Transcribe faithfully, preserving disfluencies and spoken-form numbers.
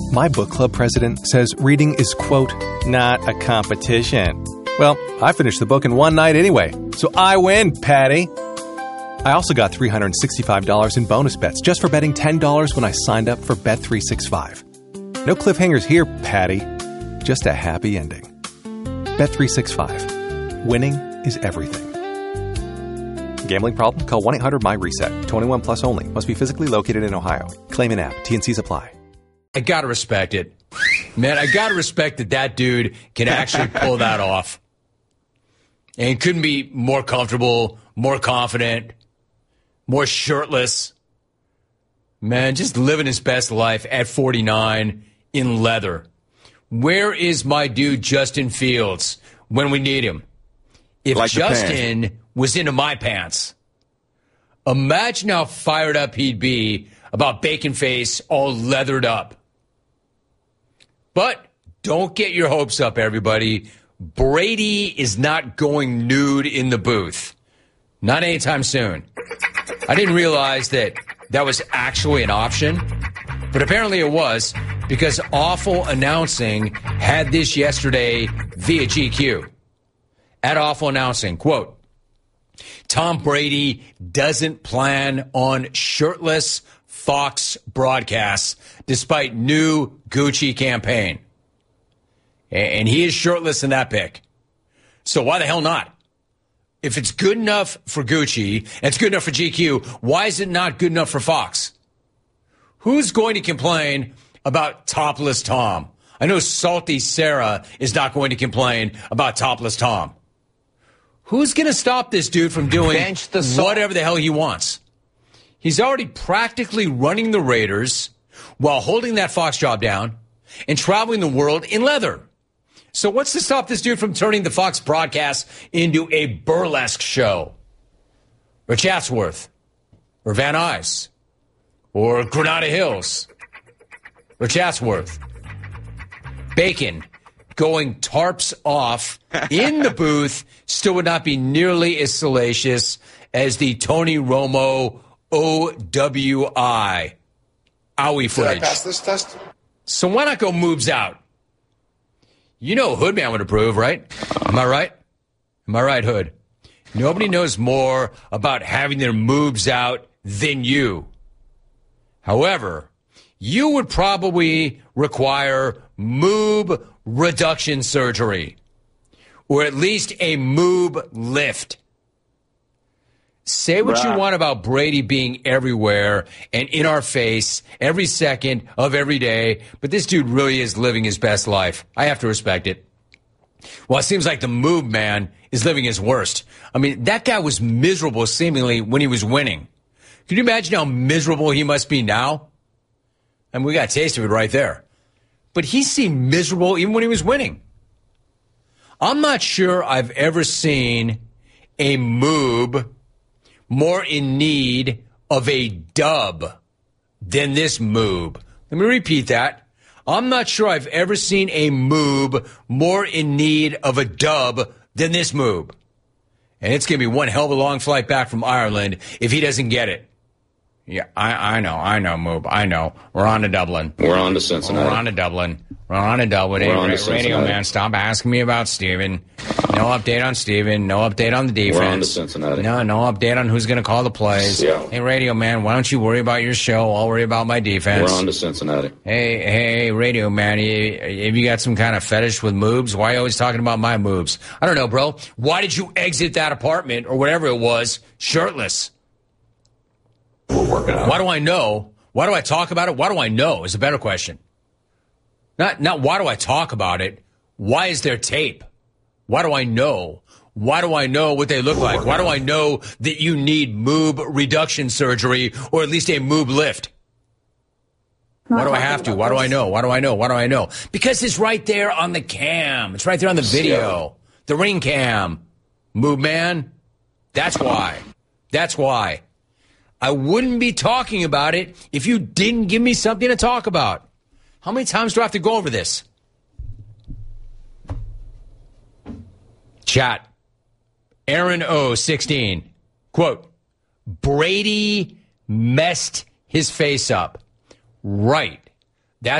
My book club president says reading is, quote, not a competition. Well, I finished the book in one night anyway, so I win, Patty. I also got three hundred sixty-five dollars in bonus bets just for betting ten dollars when I signed up for Bet three sixty-five. No cliffhangers here, Patty. Just a happy ending. Bet three sixty-five. Winning is everything. Gambling problem? Call one eight hundred M Y reset. twenty-one plus only. Must be physically located in Ohio. Claim an app. T N Cs apply. I gotta respect it. Man, I gotta respect that that dude can actually pull that off. And couldn't be more comfortable, more confident, more shirtless. Man, just living his best life at forty-nine in leather. Where is my dude Justin Fields when we need him? If like Justin was into my pants, imagine how fired up he'd be about Bacon Face all leathered up. But don't get your hopes up, everybody. Brady is not going nude in the booth. Not anytime soon. I didn't realize that that was actually an option, but apparently it was because Awful Announcing had this yesterday via G Q. At Awful Announcing, quote, Tom Brady doesn't plan on shirtless Fox broadcasts despite new Gucci campaign. And he is shirtless in that pic. So why the hell not? If it's good enough for Gucci and it's good enough for G Q, why is it not good enough for Fox? Who's going to complain about topless Tom? I know Salty Sarah is not going to complain about topless Tom. Who's going to stop this dude from doing the whatever the hell he wants? He's already practically running the Raiders while holding that Fox job down and traveling the world in leather. So what's to stop this dude from turning the Fox broadcast into a burlesque show? Or Chatsworth? Or Van Nuys? Or Granada Hills? Or Chatsworth? Bacon going tarps off in the booth still would not be nearly as salacious as the Tony Romo O W I owie footage. Did I pass this test? So why not go moves out? You know Hoodman would approve, right? Am I right? Am I right, Hood? Nobody knows more about having their moves out than you. However, you would probably require moob reduction surgery, or at least a moob lift. Say what right. you want about Brady being everywhere and in our face every second of every day, but this dude really is living his best life. I have to respect it. Well, it seems like the moob man is living his worst. I mean, that guy was miserable seemingly when he was winning. Can you imagine how miserable he must be now? I mean, we got a taste of it right there. But he seemed miserable even when he was winning. I'm not sure I've ever seen a moob more in need of a dub than this moob. Let me repeat that. I'm not sure I've ever seen a moob more in need of a dub than this moob. And it's going to be one hell of a long flight back from Ireland if he doesn't get it. Yeah, I, I know, I know, Moob, I know. We're on to Dublin. We're on to Cincinnati. We're on to Dublin. We're on to Dublin. We're hey, on to Radio Man, stop asking me about Steven. No update on Steven. No update on the defense. We're on to Cincinnati. No, no update on who's going to call the plays. Yeah. Hey, Radio Man, why don't you worry about your show? I'll worry about my defense. We're on to Cincinnati. Hey, hey, Radio Man, have you got some kind of fetish with moobs? Why are you always talking about my moobs? I don't know, bro. Why did you exit that apartment or whatever it was shirtless? We're working on it. Why do I know? Why do I talk about it? Why do I know is a better question. Not, not why do I talk about it? Why is there tape? Why do I know? Why do I know what they look like? Why do I know that you need moob reduction surgery or at least a moob lift? Why do I have to? Why do I know? Why do I know? Why do I know? Because it's right there on the cam. It's right there on the video. The ring cam. Moob man. That's why. That's why. I wouldn't be talking about it if you didn't give me something to talk about. How many times do I have to go over this? Chat. Aaron O, sixteen. Quote, Brady messed his face up. Right.